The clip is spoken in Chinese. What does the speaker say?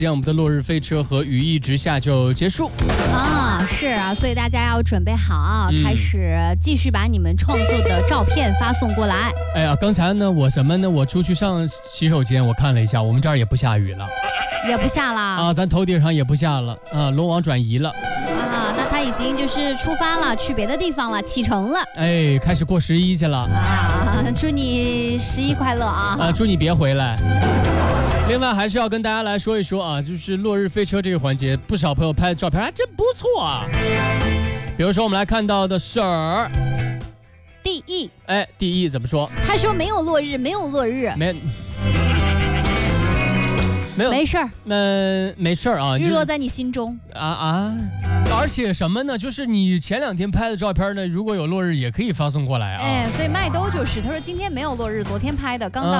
这样我们的落日飞车和语一直下就结束啊，是啊，所以大家要准备好啊，开始继续把你们创作的照片发送过来。 哎呀，刚才呢，我出去上洗手间，我看了一下，我们这儿也不下雨了， 也不下了啊，咱头顶上也不下了啊，龙王转移了啊，那他已经就是出发了，去别的地方了，启程了， 哎，开始过11去了啊，祝你11快乐啊！ 啊，祝你别回来。另外还是要跟大家来说一说啊，就是落日飞车这个环节，不少朋友拍的照片还真不错啊。比如说我们来看到的是第一， 哎，第一怎么说？ 他说没有落日，没有落日，没事儿， 没事儿啊， 日落在你心中而且什么呢？就是你前2天拍的照片呢，如果有落日也可以发送过来啊。 哎，所以麦兜就是他说今天没有落日，昨天拍的，刚到